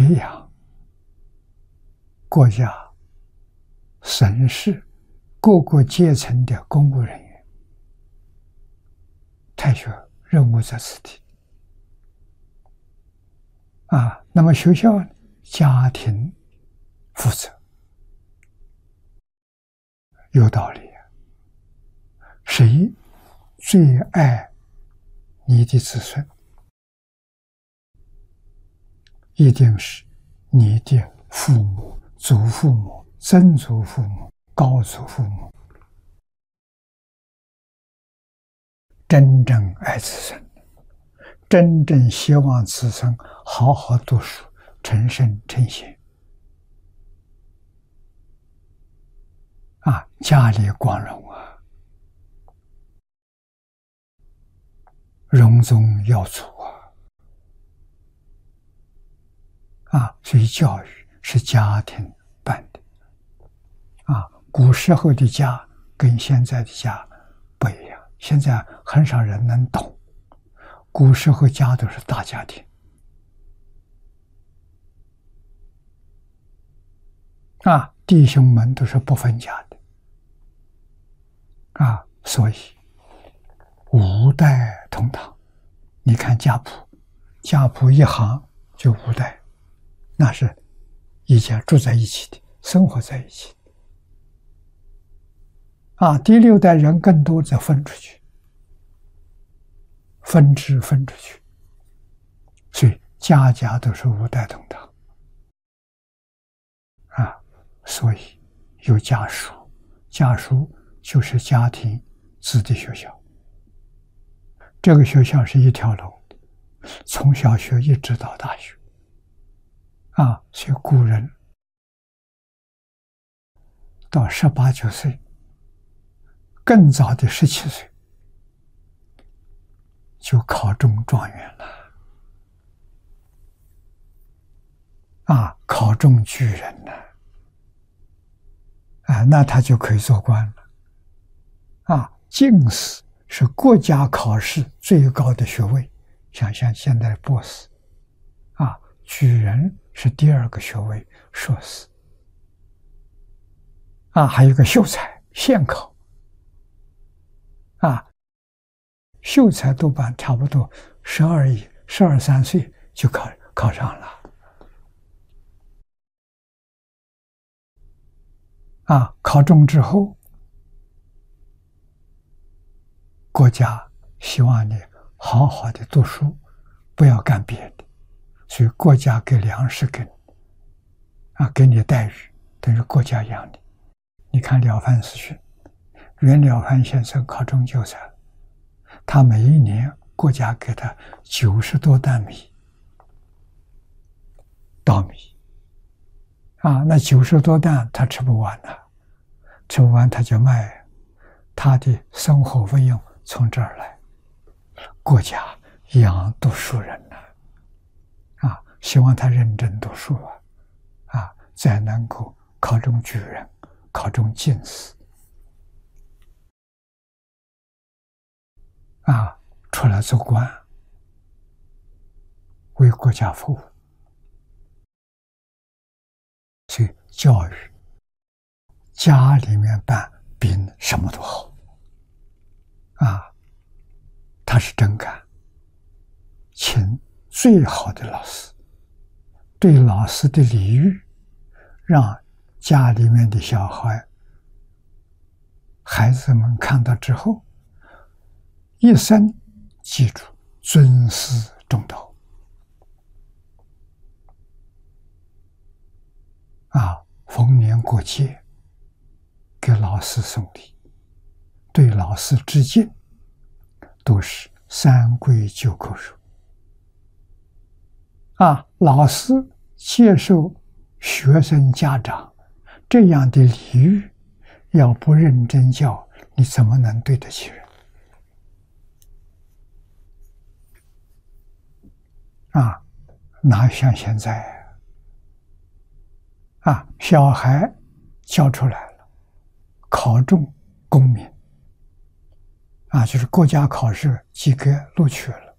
培养国家省市各个阶层的公务人员，太学任务在此地。那么学校家庭负责，有道理。谁最爱你的子孙？一定是你的父母、祖父母、曾祖父母、高祖父母，真正爱子孙，真正希望子孙好好读书，成圣成贤。家里光荣荣宗耀祖所以教育是家庭办的古时候的家跟现在的家不一样，现在很少人能懂。古时候家都是大家庭弟兄们都是不分家的所以五代同堂。你看家谱，家谱一行就五代，那是一家住在一起的，生活在一起第六代人更多则分出去，分支分出去，所以家家都是五代同堂所以有家书，家书就是家庭子弟学校。这个学校是一条龙的，从小学一直到大学所以古人到18、19岁，更早的17岁就考中状元了考中举人了那他就可以做官了进士是国家考试最高的学位，像现在的博士举人是第二个学位，硕士还有一个秀才，县考秀才多半差不多12、13岁就考上了考中之后，国家希望你好好的读书，不要干别的，所以国家给粮食给你给你待遇，等于国家养你。你看了凡四训，袁了凡先生考中秀才，他每一年国家给他90多担米，稻米那90多担他吃不完了，吃不完他就卖，他的生活费用从这儿来，国家养读书人希望他认真读书才能够考中举人，考中进士出来做官，为国家服务。所以教育家里面办比什么都好他是真干，请最好的老师，对老师的礼遇，让家里面的小孩子们看到之后，一生记住尊师重道逢年过节给老师送礼，对老师致敬，都是三跪九叩首老师接受学生家长这样的礼遇，要不认真教，你怎么能对得起人哪像现在小孩教出来了，考中功名就是国家考试及格录取了，